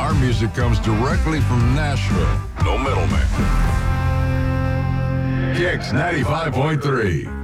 Our music comes directly from Nashville. No middleman. Kicks 95.3.